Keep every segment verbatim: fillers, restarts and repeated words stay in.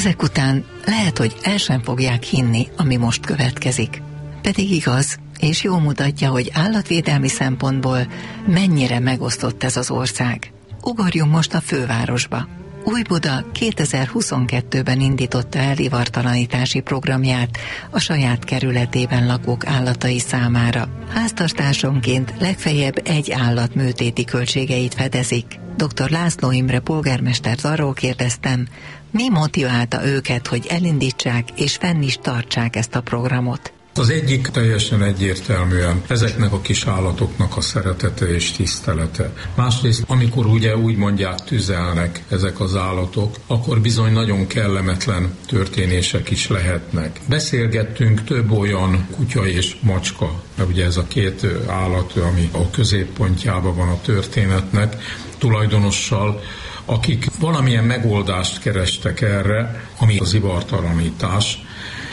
Ezek után lehet, hogy el sem fogják hinni, ami most következik. Pedig igaz, és jól mutatja, hogy állatvédelmi szempontból mennyire megosztott ez az ország. Ugorjunk most a fővárosba. Újbuda kétezer-huszonkettőben indította el ivartalanítási programját a saját kerületében lakók állatai számára. Háztartásonként legfeljebb egy állat műtéti költségeit fedezik. doktor László Imre polgármestert arról kérdeztem, mi motiválta őket, hogy elindítsák és fenn is tartsák ezt a programot. Az egyik teljesen egyértelműen ezeknek a kis állatoknak a szeretete és tisztelete. Másrészt, amikor ugye úgy mondják, tüzelnek ezek az állatok, akkor bizony nagyon kellemetlen történések is lehetnek. Beszélgettünk több olyan kutya és macska, mert ugye ez a két állat, ami a középpontjában van a történetnek, tulajdonossal, akik valamilyen megoldást kerestek erre, ami az ivartalanítás,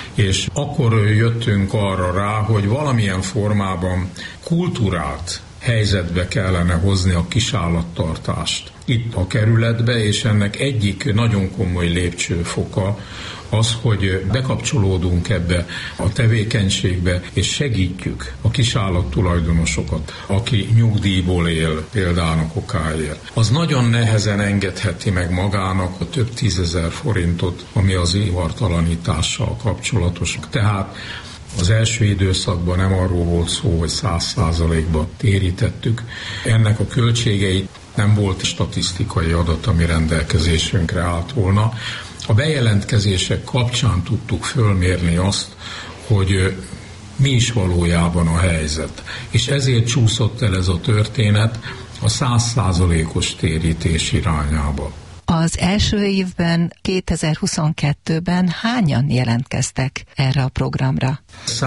és akkor jöttünk arra rá, hogy valamilyen formában kultúrált helyzetbe kellene hozni a kisállattartást itt a kerületbe, és ennek egyik nagyon komoly lépcsőfoka az, hogy bekapcsolódunk ebbe a tevékenységbe, és segítjük a kisállat tulajdonosokat, aki nyugdíjból él, például a kokáért. Az nagyon nehezen engedheti meg magának a több tízezer forintot, ami az ivartalanítással kapcsolatos. Tehát az első időszakban nem arról volt szó, hogy száz százalékban térítettük. Ennek a költségeit nem volt statisztikai adat, ami rendelkezésünkre állt volna. A bejelentkezések kapcsán tudtuk fölmérni azt, hogy mi is valójában a helyzet. És ezért csúszott el ez a történet a száz százalékos térítés irányába. Az első évben, kétezer-huszonkettőben hányan jelentkeztek erre a programra?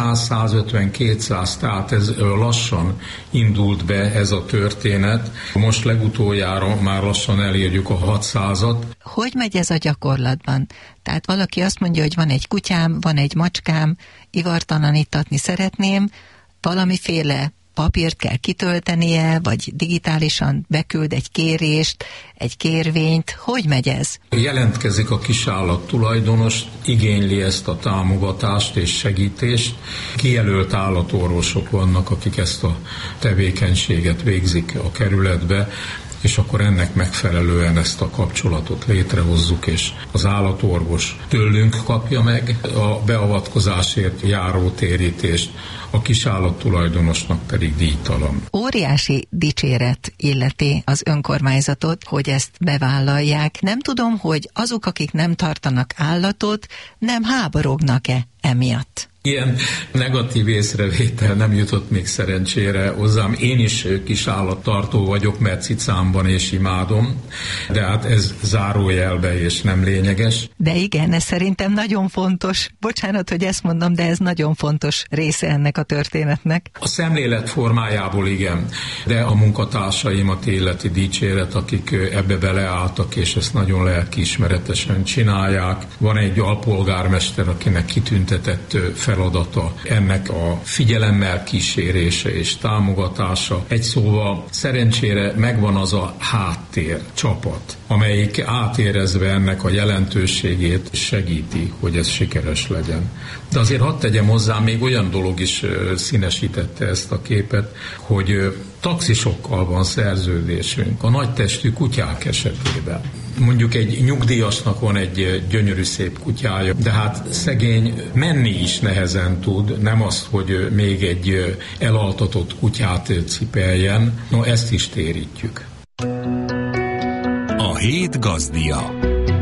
száz-százötven-kétszáz, tehát ez lassan indult be ez a történet. Most legutoljára már lassan elérjük a hatszázat. Hogy megy ez a gyakorlatban? Tehát valaki azt mondja, hogy van egy kutyám, van egy macskám, ivartalanítatni szeretném, valamiféle papírt kell kitöltenie, vagy digitálisan beküld egy kérést, egy kérvényt. Hogy megy ez? Jelentkezik a kisállat tulajdonos, igényli ezt a támogatást és segítést. Kijelölt állatorvosok vannak, akik ezt a tevékenységet végzik a kerületbe, és akkor ennek megfelelően ezt a kapcsolatot létrehozzuk, és az állatorvos tőlünk kapja meg a beavatkozásért járó térítést, a kisállat tulajdonosnak pedig díjtalan. Óriási dicséret illeti az önkormányzatot, hogy ezt bevállalják. Nem tudom, hogy azok, akik nem tartanak állatot, nem háborognak-e emiatt? Ilyen negatív észrevétel nem jutott még szerencsére hozzám. Én is kis állattartó vagyok, mert cicám és imádom, de hát ez zárójelbe és nem lényeges. De igen, ez szerintem nagyon fontos. Bocsánat, hogy ezt mondom, de ez nagyon fontos része ennek a történetnek. A szemlélet formájából igen, de a munkatársaimat illeti dicséret, akik ebbe beleálltak, és ezt nagyon lelkiismeretesen csinálják. Van egy alpolgármester, akinek kitüntetett feladata ennek a figyelemmel kísérése és támogatása. Egy szóval szerencsére megvan az a háttér csapat, amelyik átérezve ennek a jelentőségét segíti, hogy ez sikeres legyen. De azért hadd tegyem hozzá, még olyan dolog is színesítette ezt a képet, hogy taxisokkal van szerződésünk a nagytestű kutyák esetében. Mondjuk egy nyugdíjasnak van egy gyönyörű szép kutyája, de hát szegény menni is nehezen tud, nem azt, hogy még egy elaltatott kutyát cipeljen. No, ezt is térítjük. A hét gazdia.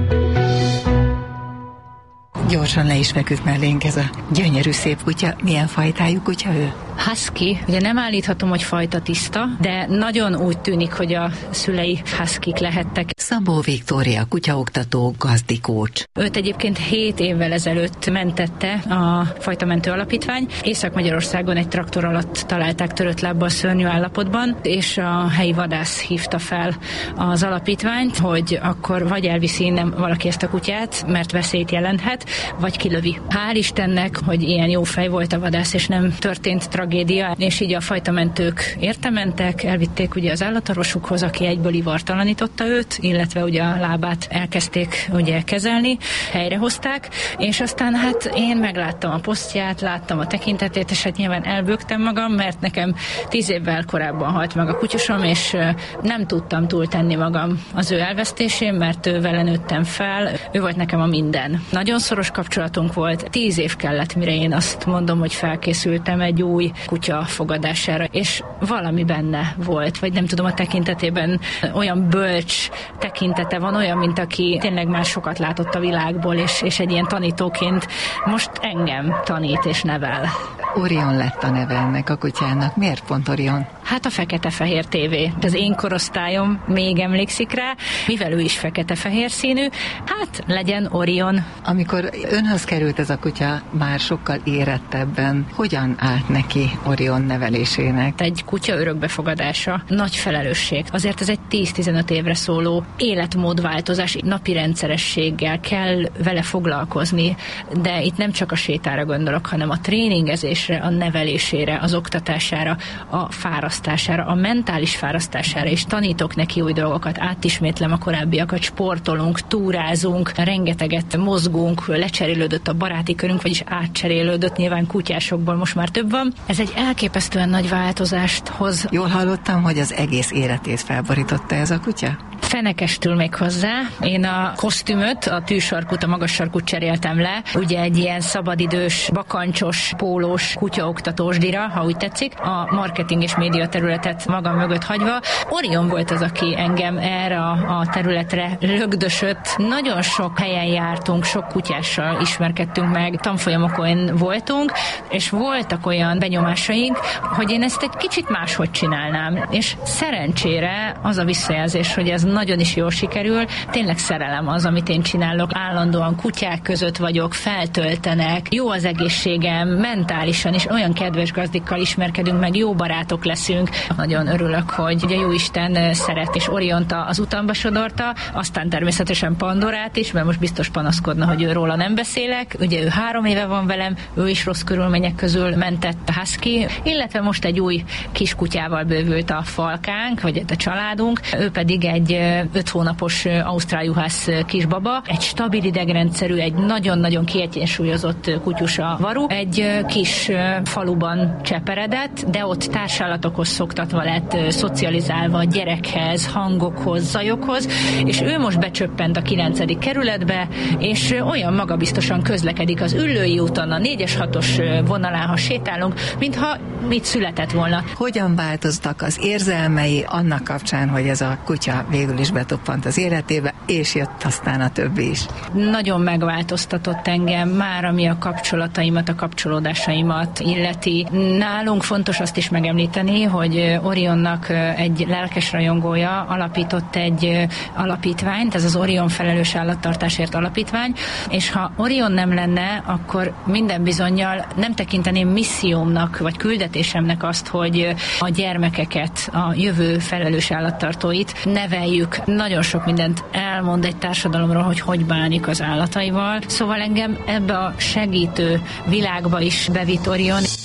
Gyorsan le is feküdt mellénk ez a gyönyörű szép kutya. Milyen fajtájú kutya ő? Husky. Ugye nem állíthatom, hogy fajta tiszta, de nagyon úgy tűnik, hogy a szülei huskik lehettek. Szabó Viktória, kutyaoktató, gazdikócs. Őt egyébként hét évvel ezelőtt mentette a Fajtamentő Alapítvány. Észak-Magyarországon egy traktor alatt találták törött lábbal szörnyű állapotban, és a helyi vadász hívta fel az alapítványt, hogy akkor vagy elviszi innen valaki ezt a kutyát, mert veszélyt jelenthet, vagy kilövi. Hál' Istennek, hogy ilyen jó fej volt a vadász, és nem történt tragédia, és így a fajtamentők érte mentek, elvitték ugye az állatorvosukhoz, aki egyből ivartalanította őt, illetve illetve ugye a lábát elkezdték ugye kezelni, helyrehozták, és aztán hát én megláttam a posztját, láttam a tekintetét, és hát nyilván elbőgtem magam, mert nekem tíz évvel korábban halt meg a kutyusom, és nem tudtam túltenni magam az ő elvesztésén, mert ő vele nőttem fel, ő volt nekem a minden. Nagyon szoros kapcsolatunk volt, tíz év kellett, mire én azt mondom, hogy felkészültem egy új kutya fogadására, és valami benne volt, vagy nem tudom, a tekintetében olyan bölcs tekintete van, olyan, mint aki tényleg már sokat látott a világból, és, és egy ilyen tanítóként most engem tanít és nevel. Orion lett a neve ennek a kutyának. Miért pont Orion? Hát a fekete-fehér tévé. Az én korosztályom még emlékszik rá, mivel ő is fekete-fehér színű, hát legyen Orion. Amikor önhöz került ez a kutya már sokkal érettebben, hogyan állt neki Orion nevelésének? Egy kutya örökbefogadása nagy felelősség. Azért ez egy tíz-tizenöt évre szóló életmódváltozás, napi rendszerességgel kell vele foglalkozni, de itt nem csak a sétára gondolok, hanem a tréningezésre, a nevelésére, az oktatására, a fárasztására, a mentális fárasztására, és tanítok neki új dolgokat, átismétlem a korábbiakat, sportolunk, túrázunk, rengeteget mozgunk, lecserélődött a baráti körünk, vagyis átcserélődött, nyilván kutyásokból most már több van. Ez egy elképesztően nagy változást hoz. Jól hallottam, hogy az egész életét felborította ez a kutya? Fenekestül még hozzá. Én a kosztümöt, a tűsarkút, a magas sarkút cseréltem le. Ugye egy ilyen szabadidős, bakancsos, pólós, kutyaoktatós dira, ha úgy tetszik, a marketing és média területet magam mögött hagyva. Orion volt az, aki engem erre a, a területre lögdösött. Nagyon sok helyen jártunk, sok kutyással ismerkedtünk meg, tanfolyamokon voltunk, és voltak olyan benyomásaink, hogy én ezt egy kicsit máshogy csinálnám. És szerencsére az a visszajelzés, hogy ez nagyon is jól sikerül. Tényleg szerelem az, amit én csinálok. Állandóan kutyák között vagyok, feltöltenek, jó az egészségem, mentálisan is olyan kedves gazdikkal ismerkedünk meg, jó barátok leszünk. Nagyon örülök, hogy ugye Jóisten szeret, és Oriont az utamba sodorta, aztán természetesen Pandorát is, mert most biztos panaszkodna, hogy ő róla nem beszélek. Ugye ő három éve van velem, ő is rossz körülmények közül mentett a husky, illetve most egy új kiskutyával bővült a falkánk, vagy a családunk, ő pedig egy öt hónapos ausztrál juhász kisbaba, egy stabil idegrendszerű, egy nagyon-nagyon kiegyensúlyozott kutyusa Varu, egy kis faluban cseperedett, de ott társállatokhoz szoktatva lett, szocializálva gyerekhez, hangokhoz, zajokhoz, és ő most becsöppent a kilencedik kerületbe, és olyan magabiztosan közlekedik az Üllői úton, a négyes hatos vonalán, ha sétálunk, mintha mit született volna. Hogyan változtak az érzelmei annak kapcsán, hogy ez a kutya végül is betoppant az életébe, és jött aztán a többi is? Nagyon megváltoztatott engem már, ami a kapcsolataimat, a kapcsolódásaimat illeti. Nálunk fontos azt is megemlíteni, hogy Orionnak egy lelkes rajongója alapított egy alapítványt, ez az Orion Felelős Állattartásért Alapítvány, és ha Orion nem lenne, akkor minden bizonnyal nem tekinteném missziómnak, vagy küldetésemnek azt, hogy a gyermekeket, a jövő felelős állattartóit neveljük. Nagyon sok mindent elmond egy társadalomról, hogy hogy bánik az állataival. Szóval engem ebbe a segítő világba is bevitt Orion.